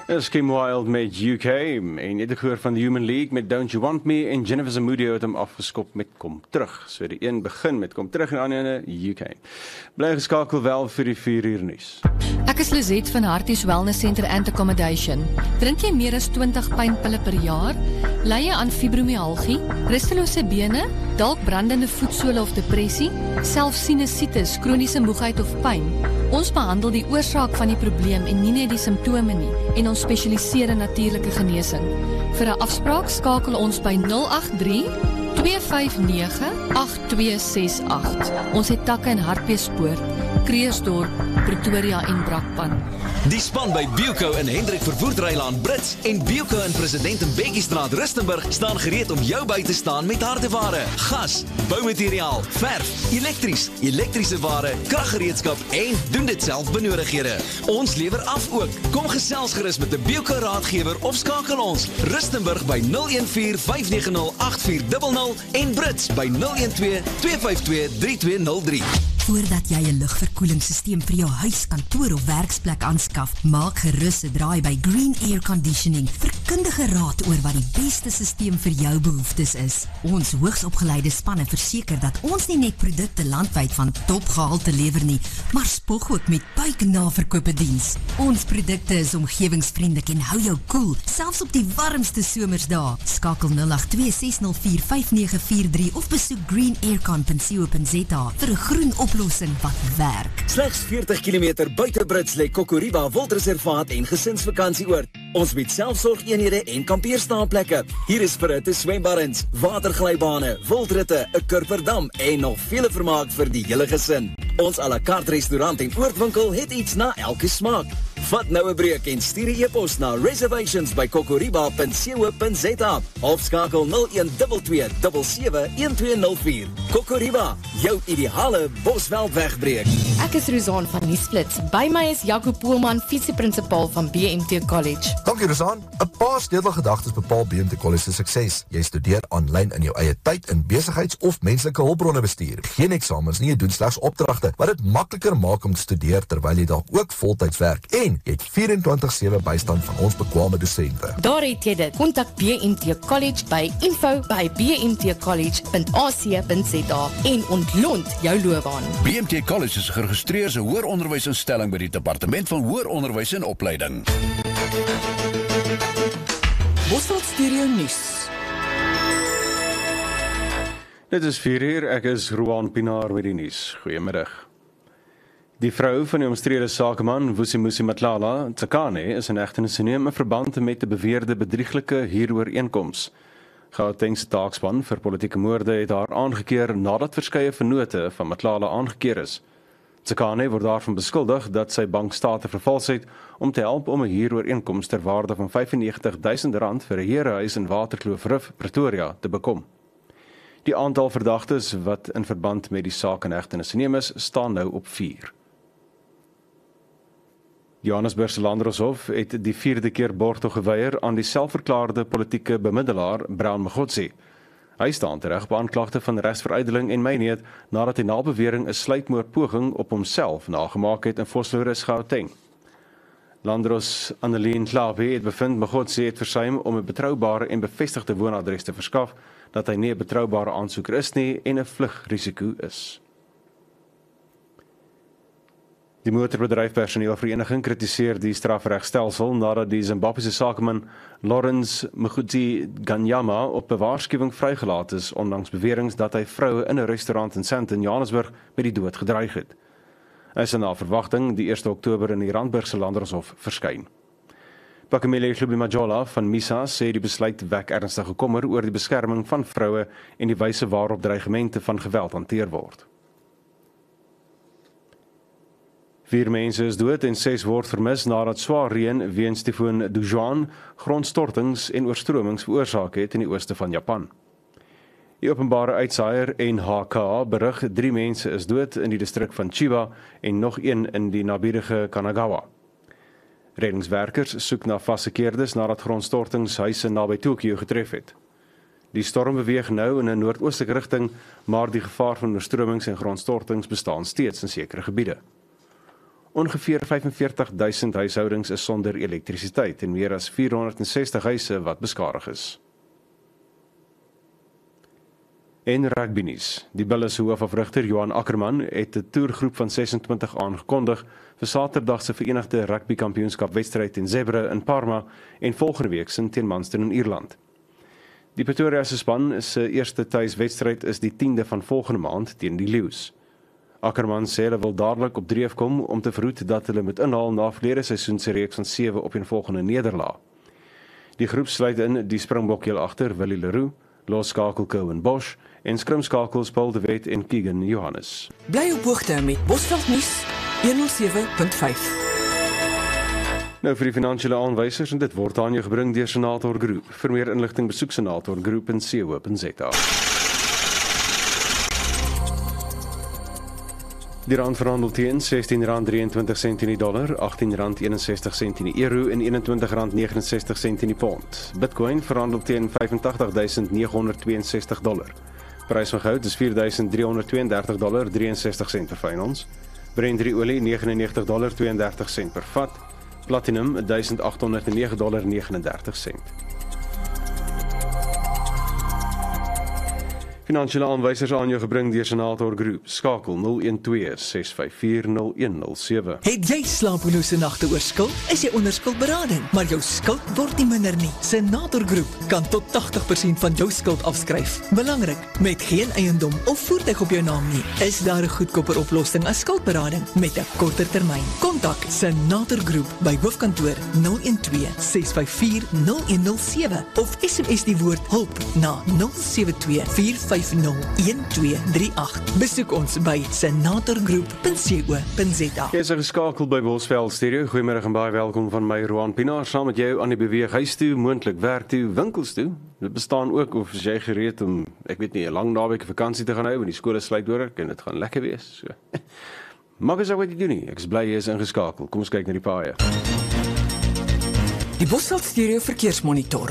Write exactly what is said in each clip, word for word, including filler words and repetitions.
Is Kim Wilde met U K en net gehoor van die Human League met Don't You Want Me en Jennifer Zamudio het hom afgeskop met Kom Terug. So die een begin met Kom Terug en die ander U K. Bly geskakel wel vir die vier uur nuus. Ek is Lizette van Harties Wellness Center and Accommodation. Drink jy meer as twintig pynpille per jaar? Ly jy aan fibromyalgie, rustelose bene, dalk brandende voetsole of depressie, selfs sinusitis, kroniese moegheid of pyn? Ons behandel die oorsaak van die probleem en nie net die simptome nie, en ons spesialiseer in natuurlike genesing. Vir 'n afspraak skakel ons by nul agt drie, twee vyf nege, agt twee ses agt. Ons het takke in Hartbeespoort, Kreersdorp, Pretoria en Brakpan. Die span by Bilco in Hendrik Vervoerdrylaan Brits en Bilco in President Mbeki-straat Rustenburg staan gereed om jou by te staan met hardeware, gas, boumateriaal, verf, elektries, elektriese ware, kraggereedskap en doen dit self benodighede. Ons lewer af ook. Kom gesels gerus met 'n Bilco raadgewer of skakel ons Rustenburg by nul een vier, vyf nege nul, agt vier nul nul en Brits by nul een twee, twee vyf twee, drie twee nul drie. Voordat jy 'n lugverkoelingssysteem vir jou huis, kantoor of werksplek aanskaf, maak gerus 'n draai by Green Air Conditioning vir kundige raad oor wat die beste systeem vir jou behoeftes is. Ons hoogsopgeleide spanne verseker dat ons nie net produkte landwyd van topgehalte lewer nie, maar spog ook met buiknaverkope diens. Ons produkte is omgewingsvriendelik en hou jou koel, selfs op die warmste somersdae. Skakel nul agt twee, ses nul vier, vyf nege vier drie of besoek green air con punt co punt za vir 'n groen oplossing wat werk. Slegs veertig kilometer buite Brits lê Kokoriba Wildreservaat en gesinsvakantieoord. Ons bied selfsorgeenhede en kampeerstaanplekke. Hier is verhitte swembaddens, waterglybane, wildritte, 'n kurperdam en nog vele vermaak vir die hele gesin. Ons à la carte restaurant en oordwinkel het iets na elke smaak. Vat nou 'n breek en stuur 'n e-pos na reservations by kokoriba punt co punt za of skakel nul een twee twee, sewe sewe, een twee nul vier. Kokoriba, jou ideale Bosveld wegbreek. Ek is Rosanne van Nuusflits. By my is Jaco Poelman, visieprinsipal van B M T College. Dankie Rosanne. 'n Paar sleutelgedagtes bepaal B M T College se sukses. Jy studeer aanlyn in jou eie tyd in besigheids- of menslike hulpbronne bestuur. Geen eksamens nie, jy doen slegs opdragte, wat dit makliker maak om te studeer terwyl jy dalk ook voltyds werk. En jy het vyf-en-twintig sewe bystand van ons bekwame dosente. Daar het jy dit. Kontak B M T College by info by b m t college punt a c punt za en ontlont jou loopbaan. B M T College is geregistreer as 'n hoër onderwysinstelling by die Departement van Hoër Onderwys en Opleiding. Bosveld Studio Nuus. Dit is vier uur, ek is Roan Pinaar met die nuus. Goeiemiddag. Die vrou van die omstrede sakeman, Vusimusi Matlala Tsakane, is in hegtenis geneem in verband met 'n beweerde bedrieglike huurooreenkoms. Gauteng se taakspan vir politieke moorde het haar aangekeer nadat verskeie vennote van Matlala aangekeer is. Tsakane word daarvan beskuldig dat sy bankstate vervals het om te help om 'n huurooreenkoms ter waarde van vyfennegentig duisend rand vir 'n herehuis in Waterkloof Rif, Pretoria, te bekom. Die aantal verdagtes wat in verband met die saak in hegtenis geneem is, staan nou op vier. Johannesburgse Landdroshof het die vierde keer borgtog geweier aan die selfverklaarde politieke bemiddelaar Brown Mokgotsi. Hy staan tereg op aanklagte van regsveruideling en myneet nadat hy na bewering 'n sluipmoordpoging op homself nagemaak het in Vosloorus, Gauteng. Landros Annelien Klawe het bevind Mokgotsi het versuim om 'n betroubare en bevestigde woonadres te verskaf, dat hy nie 'n betroubare aansoeker is nie en 'n vlugrisiko is. Die motorbedryfpersoneelvereniging kritiseer die strafregstelsel nadat die Zimbabwese sakeman Lawrence Mokgotsi Ganyama op 'n waarskuwing vrygelaat is, ondanks beweringe dat hy vroue in 'n restaurant in Sandton, Johannesburg, met die dood gedreig het. Hy is na verwagting die eerste Oktober in die Randburgse Landdroshof verskyn. Pakamele Hlubi-Majola van MISA sê die besluit wek ernstige kommer oor die beskerming van vroue en die wyse waarop dreigemente van geweld hanteer word. Vier mense is dood en ses word vermis nadat swaar reën weens tifoon Dujuan grondstortings en oorstromings veroorsaak het in die ooste van Japan. Die openbare uitsaaier N H K berig drie mense is dood in die distrik van Chiba en nog een in die naburige Kanagawa. Reddingswerkers soek na vasgekeerdes nadat grondstortings huise naby Tokio getref het. Die storm beweeg nou in 'n noordoostelike rigting, maar die gevaar van oorstromings en grondstortings bestaan steeds in sekere gebiede. Ongeveer vyf en veertig duisend huishoudings is sonder elektrisiteit en meer as vierhonderdsestig huise wat beskadig is. En rugby nuus. Die Bulls hoofafrigter Johan Ackerman het 'n toergroep van sesentwintig aangekondig vir Saterdag se Verenigde Rugby Kampioenskapwedstryd in Zebre in Parma en volgende week se teen Munster in Ierland. Die Pretoria se span se eerste tuiswedstryd is die tiende van volgende maand teen die Lions. Ackerman sê hulle wil dadelik op dreef kom om te verhoed dat hulle moet inhaal na verlede seisoen se reeks van sewe op en volgende nederlaag. Die groep sluit in die Springbok heel agter Willie Leroux, losskakel Cohen Bosch en skrimskakels Paul de Wet en Keegan Johannes. Bly op hoogte met Bosveld nuus honderd sewe punt vyf. Nou vir die finansiële aanwysers en dit word aan jou gebring deur Senator Groep. Vir meer inligting besoek senator groep punt co punt za. Die rand verhandel teen sestien rand drieëntwintig sent in die dollar, agttien rand eenensestig sent in die euro en eenentwintig rand negenensestig sent in die pond. Bitcoin verhandel teen vyfentagtig duisend neghonderdtweeënsestig dollar. Prys van goud is vier duisend driehonderdtweeëndertig dollar drieënsestig sent per fyn ons. Brent olie negentig en negentig dollar tweeëndertig sent per vat. Platinum duisend agthonderd en nege dollar negenendertig sent. Finansiële aanwysers aan jou gebring deur Senator Groep. Skakel nul een twee ses vyf vier nul een nul sewe. Het jy slaapelose nagte oor skuld? Is jy onder skuldberading, maar jou skuld word nie minder nie. Senator Groep kan tot tagtig persent van jou skuld afskryf. Belangrik, met geen eiendom of voertuig op jou naam nie, is daar 'n goedkoper oplossing as skuldberading met 'n korter termyn. Kontak Senator Groep by hoofkantoor nul een twee ses vyf vier nul een nul sewe of S M S die woord hulp na nul sewe twee vier vyf nul een twee drie agt. Besoek ons by senator groep punt co punt za. Jy is geskakel by Bosveld Stereo. Goeiemôre en baie welkom van my Roan Pinaar saam met jou aan die beweeg huis toe, moontlik werk toe, winkels toe. Dit bestaan ook of as jy gereed om, ek weet nie, 'n lang naweek vakansie te gaan hou, want die skole sluit hoor, en dit gaan lekker wees. So. Maak as wat jy doen nie. Ek is bly jy is ingeskakel. Kom ons kyk na die paaie. Die Bosveld Stereo verkeersmonitor.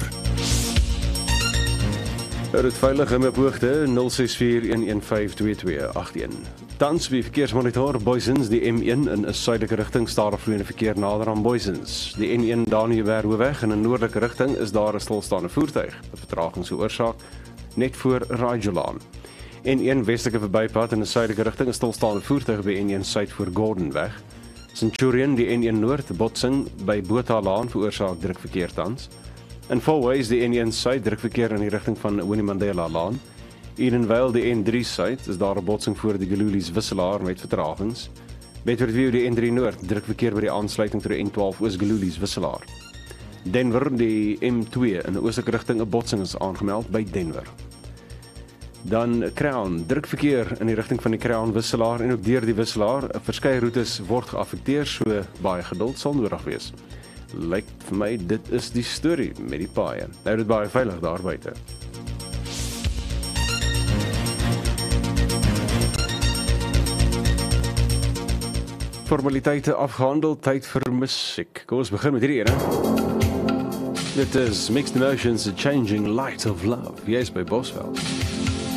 Hou dit veilig in my hoogte nul ses vier een een vyf twee twee agt een. Tans by verkeersmonitor Boysens die M een in 'n suidelike rigting stadig vloeiende verkeer nader aan Boysens. Die N een Daniëlberg Hoofweg in 'n noordelike rigting is daar 'n stilstaande voertuig. 'n Vertraging veroorsaak net voor Rajolaan. N een westelike verbypad in 'n suidelike rigting is stilstaande voertuig by N een suid voor Gordonweg. Centurion die N een Noord botsing by Bothalaan veroorsaak drukverkeer tans. In Fourways die N een suid drukverkeer in die rigting van Winnie Mandela Laan. Edenvale die N drie suid is daar 'n botsing voor die Gelulies wisselaar met vertragings. Bedfordview die N drie Noord drukverkeer by die aansluiting tot die N twaalf Oos Gelulies wisselaar. Denver die M twee in 'n oostelike rigting 'n botsing is aangemeld by Denver. Dan Crown drukverkeer in die rigting van die Crown wisselaar en ook deur die wisselaar. Verskeie roetes word geaffekteer, so baie geduld sal nodig wees. Lyk vir my dit is die storie met die paaie. Nou dit baie veilig daar buite. Formaliteite afgehandel, tyd vir musiek. Kom ons begin met hierdie ene. Dit is Mixed Emotions, A Changing Light of Love. Jy is by Bosveld.